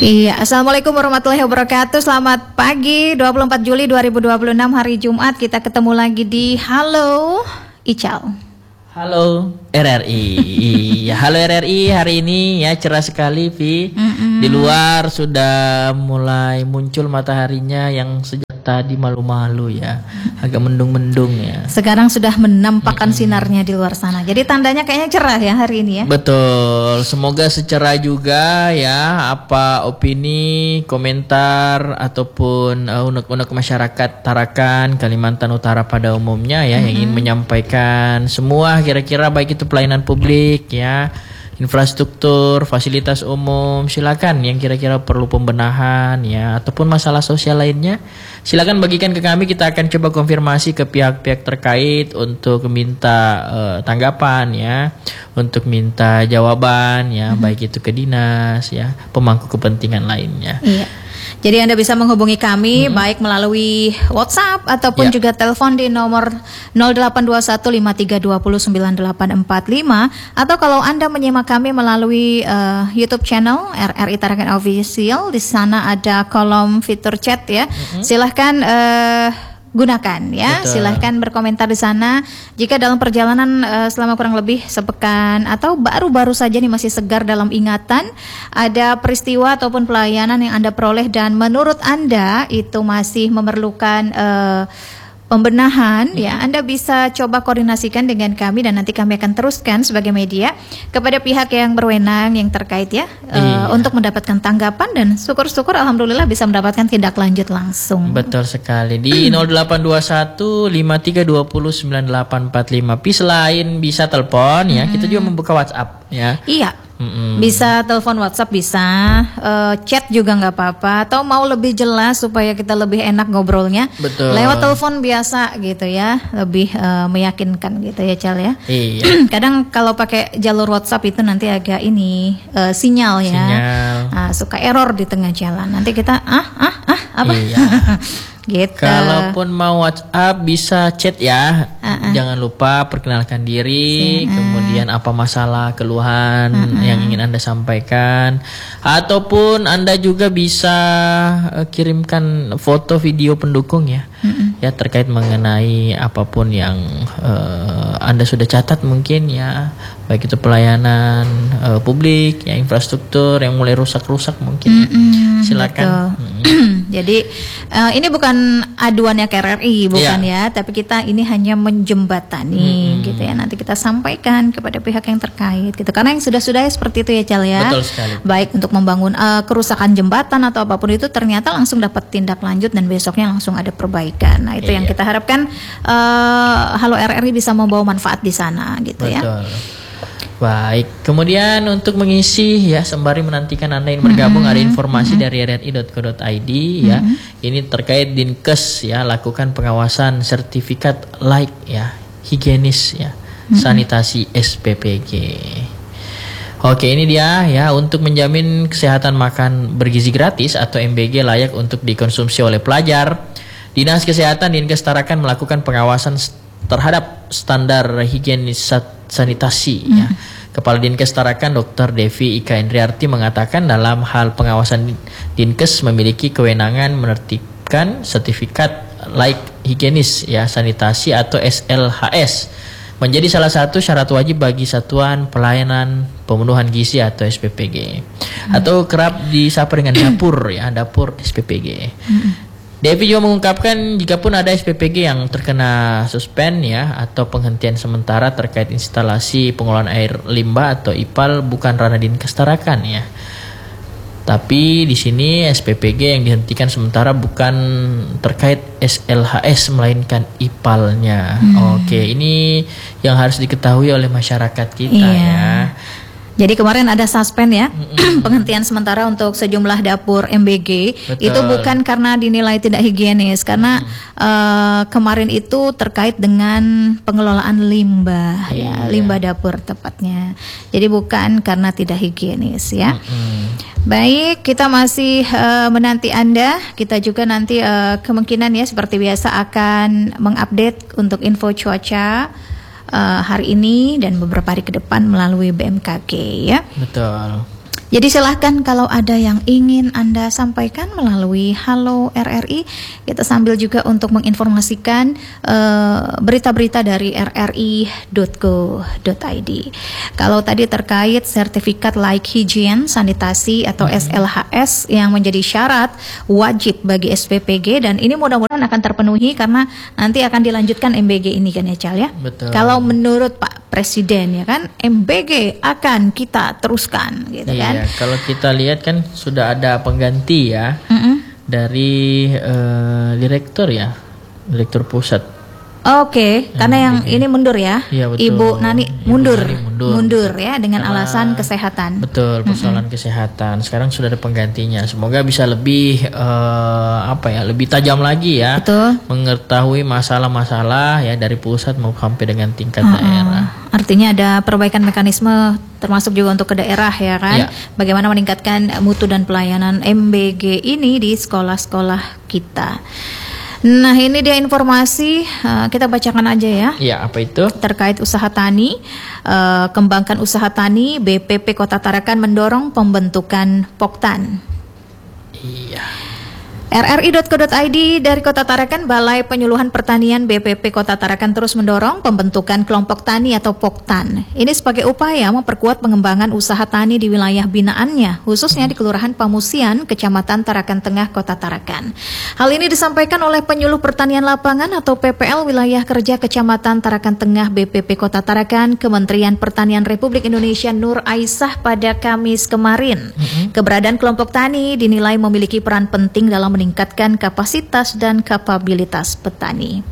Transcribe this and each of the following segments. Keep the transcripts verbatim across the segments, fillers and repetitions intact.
Iya, Assalamualaikum warahmatullahi wabarakatuh. Selamat pagi, dua puluh empat Juli dua ribu dua puluh enam, hari Jumat. Kita ketemu lagi di Halo Ical. Halo R R I. Ya, halo R R I, hari ini ya cerah sekali, Vi. Mm-mm. Di luar sudah mulai muncul mataharinya yang sejak tadi malu-malu ya, agak mendung-mendung ya. Sekarang sudah menampakkan Mm-mm. sinarnya di luar sana. Jadi tandanya kayaknya cerah ya hari ini ya. Betul. Semoga secerah juga ya apa opini, komentar ataupun uh, unek-unek masyarakat Tarakan, Kalimantan Utara pada umumnya ya, mm-hmm. yang ingin menyampaikan semua kira-kira baik itu pelayanan publik ya, infrastruktur, fasilitas umum, silakan yang kira-kira perlu pembenahan ya, ataupun masalah sosial lainnya, silakan bagikan ke kami. Kita akan coba konfirmasi ke pihak-pihak terkait untuk minta uh, tanggapan ya, untuk minta jawaban ya, hmm. baik itu ke dinas ya, pemangku kepentingan lainnya. Iya. Jadi Anda bisa menghubungi kami hmm. baik melalui WhatsApp ataupun ya. juga telepon di nomor nol delapan dua satu lima tiga dua nol sembilan delapan empat lima, atau kalau Anda menyimak kami melalui uh, YouTube channel R R I Tarakan Official, di sana ada kolom fitur chat ya. Hmm. Silahkan uh, gunakan ya. Betul. Silahkan berkomentar di sana. Jika dalam perjalanan uh, selama kurang lebih sepekan atau baru-baru saja nih masih segar dalam ingatan, ada peristiwa ataupun pelayanan yang Anda peroleh dan menurut Anda itu masih memerlukan uh, pembenahan, hmm. ya, Anda bisa coba koordinasikan dengan kami dan nanti kami akan teruskan sebagai media kepada pihak yang berwenang yang terkait ya, iya. uh, untuk mendapatkan tanggapan dan syukur-syukur alhamdulillah bisa mendapatkan tindak lanjut langsung. Betul sekali. Di nol delapan dua satu lima tiga dua nol sembilan delapan empat lima. Pi selain bisa telepon ya, hmm. kita juga membuka WhatsApp ya. Iya. Mm-mm. Bisa telepon WhatsApp, bisa uh, chat juga nggak apa-apa, atau mau lebih jelas supaya kita lebih enak ngobrolnya. Betul. Lewat telepon biasa gitu ya, lebih uh, meyakinkan gitu ya, Cal ya. Iya. Kadang kalau pakai jalur WhatsApp itu nanti agak ini uh, sinyal ya, sinyal. Nah, suka error di tengah jalan. Nanti kita ah ah ah apa? Iya. Gitu. Kalaupun mau WhatsApp bisa chat ya. Uh-uh. Jangan lupa perkenalkan diri, uh-uh. kemudian apa masalah, keluhan uh-uh. yang ingin Anda sampaikan, ataupun Anda juga bisa uh, kirimkan foto video pendukung ya. Uh-uh. Ya terkait mengenai apapun yang uh, Anda sudah catat mungkin ya, baik itu pelayanan uh, publik ya, infrastruktur yang mulai rusak-rusak mungkin. Uh-uh. Silakan. Jadi uh, ini bukan aduannya K R R I, bukan yeah. ya, tapi kita ini hanya menjembatani, hmm. gitu ya. Nanti kita sampaikan kepada pihak yang terkait, gitu. Karena yang sudah-sudah seperti itu ya, Cal ya. Betul sekali. Baik untuk membangun uh, kerusakan jembatan atau apapun itu, ternyata langsung dapat tindak lanjut dan besoknya langsung ada perbaikan. Nah itu yeah. yang kita harapkan uh, Halo R R I bisa membawa manfaat di sana, gitu. Betul. Ya. Baik, kemudian untuk mengisi ya sembari menantikan Anda yang bergabung, mm-hmm. ada informasi mm-hmm. dari r r i dot co dot i d ya. Mm-hmm. Ini terkait Dinkes ya, lakukan pengawasan sertifikat layak ya, higienis ya, mm-hmm. sanitasi S P P G. Oke, ini dia ya, untuk menjamin kesehatan makan bergizi gratis atau M B G layak untuk dikonsumsi oleh pelajar, Dinas Kesehatan Dinkes Tarakan melakukan pengawasan terhadap standar higienis sanitasi hmm. ya. Kepala Dinkes Tarakan Doktor Devi Ika Indriarti mengatakan dalam hal pengawasan Dinkes memiliki kewenangan menertibkan sertifikat layak higienis ya sanitasi atau S L H S menjadi salah satu syarat wajib bagi satuan pelayanan pemenuhan gizi atau S P P G hmm. atau kerap disapa dengan dapur ya, dapur S P P G. Hmm. Devi juga mengungkapkan jika pun ada S P P G yang terkena suspend ya atau penghentian sementara terkait instalasi pengolahan air limbah atau I P A L bukan ranah Dinkes Tarakan ya. Tapi di sini S P P G yang dihentikan sementara bukan terkait S L H S melainkan I P A L-nya. Hmm. Oke, ini yang harus diketahui oleh masyarakat kita iya. ya. Jadi kemarin ada suspend ya, mm-hmm. penghentian sementara untuk sejumlah dapur M B G. Betul. Itu bukan karena dinilai tidak higienis, karena mm-hmm. uh, kemarin itu terkait dengan pengelolaan limbah, iya. ya, limbah dapur tepatnya. Jadi bukan karena tidak higienis ya. Mm-hmm. Baik, kita masih uh, menanti Anda. Kita juga nanti uh, kemungkinan ya seperti biasa akan mengupdate untuk info cuaca Uh, hari ini dan beberapa hari ke depan melalui B M K G ya. Betul. Jadi silahkan kalau ada yang ingin Anda sampaikan melalui Halo R R I, kita sambil juga untuk menginformasikan uh, berita-berita dari r r i dot go dot i d. Kalau tadi terkait sertifikat layak higien sanitasi atau S L H S yang menjadi syarat wajib bagi S P P G, dan ini mudah-mudahan akan terpenuhi karena nanti akan dilanjutkan M B G ini kan ya Cal ya. Betul. Kalau menurut Pak Presiden ya kan, M B G akan kita teruskan gitu iya, kan. Kalau kita lihat kan sudah ada pengganti ya Mm-mm. dari uh, direktur ya, direktur pusat. Oke, karena yang ini mundur ya, Iya, betul. Ibu Nani Ibu mundur, Nani mundur. mundur ya dengan Karena- alasan kesehatan. Betul, persoalan kesehatan. Sekarang sudah ada penggantinya. Semoga bisa lebih eh, apa ya, lebih tajam lagi ya, Betul. mengetahui masalah-masalah ya dari pusat mau sampai dengan tingkat Uh-uh. daerah. Artinya ada perbaikan mekanisme termasuk juga untuk ke daerah ya kan. Iya. Bagaimana meningkatkan mutu dan pelayanan M B G ini di sekolah-sekolah kita. Nah ini dia informasi, uh, kita bacakan aja ya. Iya, apa itu? Terkait usaha tani, uh, kembangkan usaha tani, B P P Kota Tarakan mendorong pembentukan Poktan. Iya. R R I dot co dot i d dari Kota Tarakan, Balai Penyuluhan Pertanian B P P Kota Tarakan terus mendorong pembentukan kelompok tani atau Poktan. Ini sebagai upaya memperkuat pengembangan usaha tani di wilayah binaannya, khususnya di Kelurahan Pamusian, Kecamatan Tarakan Tengah, Kota Tarakan. Hal ini disampaikan oleh Penyuluh Pertanian Lapangan atau P P L Wilayah Kerja Kecamatan Tarakan Tengah B P P Kota Tarakan, Kementerian Pertanian Republik Indonesia Nur Aisyah pada Kamis kemarin. Mm-hmm. Keberadaan kelompok tani dinilai memiliki peran penting dalam meningkatkan kapasitas dan kapabilitas petani.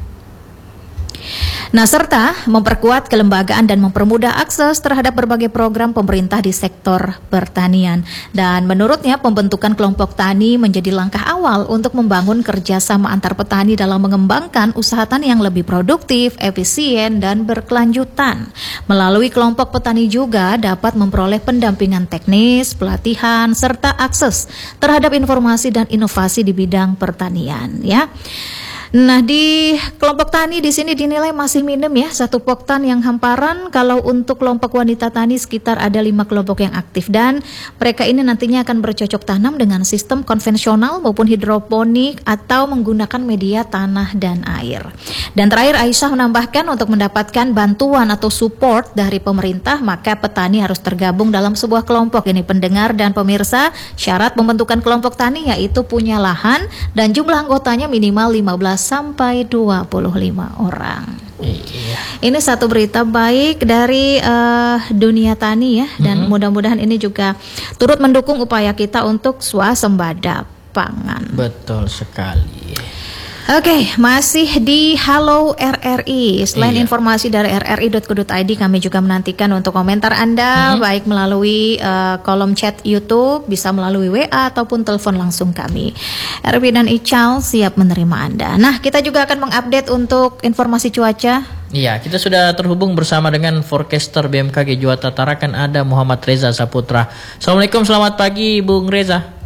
Nah, serta memperkuat kelembagaan dan mempermudah akses terhadap berbagai program pemerintah di sektor pertanian. Dan menurutnya pembentukan kelompok tani menjadi langkah awal untuk membangun kerjasama antar petani dalam mengembangkan usaha tani yang lebih produktif, efisien, dan berkelanjutan. Melalui kelompok petani juga dapat memperoleh pendampingan teknis, pelatihan, serta akses terhadap informasi dan inovasi di bidang pertanian, ya. Nah, di kelompok tani di sini dinilai masih minim ya, satu poktan yang hamparan. Kalau untuk kelompok wanita tani sekitar ada lima kelompok yang aktif, dan mereka ini nantinya akan bercocok tanam dengan sistem konvensional maupun hidroponik atau menggunakan media tanah dan air. Dan terakhir Aisyah menambahkan untuk mendapatkan bantuan atau support dari pemerintah maka petani harus tergabung dalam sebuah kelompok. Ini pendengar dan pemirsa, syarat pembentukan kelompok tani yaitu punya lahan dan jumlah anggotanya minimal lima belas sampai dua puluh lima orang. Iya. Ini satu berita baik dari uh, dunia tani ya, dan mm-hmm. mudah-mudahan ini juga turut mendukung upaya kita untuk swasembada pangan. Betul sekali. Oke, masih di Halo R R I. Selain Iya. informasi dari r r i dot co dot i d, kami juga menantikan untuk komentar Anda, Mm-hmm. baik melalui uh, kolom chat YouTube, bisa melalui W A ataupun telepon langsung kami. Erbi dan Ical siap menerima Anda. Nah, kita juga akan mengupdate untuk informasi cuaca. Iya, kita sudah terhubung bersama dengan forecaster B M K G Juwata Tarakan, ada Muhammad Reza Saputra. Assalamualaikum, selamat pagi Bung Reza.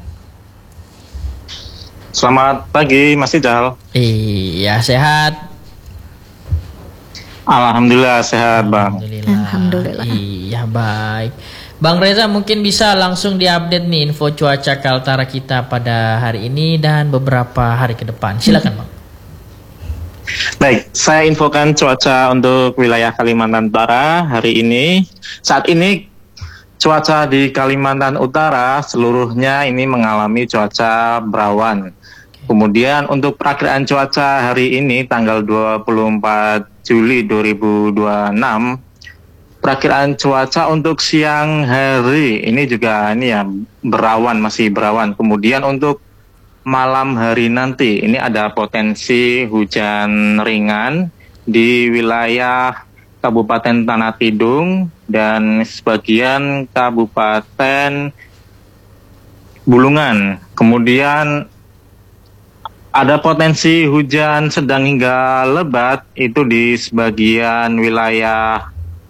Selamat pagi, Mas Ical. Iya, sehat. Alhamdulillah sehat, Bang. Alhamdulillah. Alhamdulillah. Iya, baik. Bang Reza, mungkin bisa langsung diupdate nih info cuaca Kaltara kita pada hari ini dan beberapa hari ke depan. Silakan, Bang. Baik, saya infokan cuaca untuk wilayah Kalimantan Utara hari ini. Saat ini cuaca di Kalimantan Utara seluruhnya ini mengalami cuaca berawan. Kemudian untuk perakiraan cuaca hari ini tanggal dua puluh empat Juli dua ribu dua puluh enam, perakiraan cuaca untuk siang hari ini juga ini ya berawan, masih berawan. Kemudian untuk malam hari nanti ini ada potensi hujan ringan di wilayah Kabupaten Tanah Tidung dan sebagian Kabupaten Bulungan. Kemudian ada potensi hujan sedang hingga lebat itu di sebagian wilayah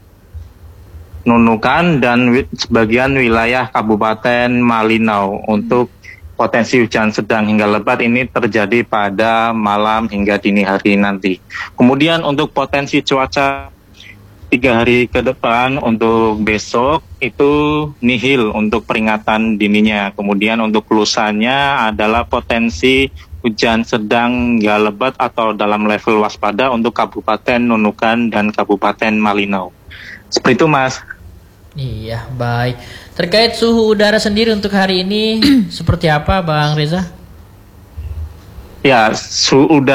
Nunukan dan wi- sebagian wilayah Kabupaten Malinau. Untuk potensi hujan sedang hingga lebat ini terjadi pada malam hingga dini hari nanti. Kemudian untuk potensi cuaca tiga hari ke depan untuk besok itu nihil untuk peringatan dininya. Kemudian untuk lusanya adalah potensi hujan sedang hingga lebat atau dalam level waspada untuk Kabupaten Nunukan dan Kabupaten Malinau. Seperti itu, Mas. Iya, baik. Terkait suhu udara sendiri untuk hari ini seperti apa, Bang Reza? Ya, suhu udara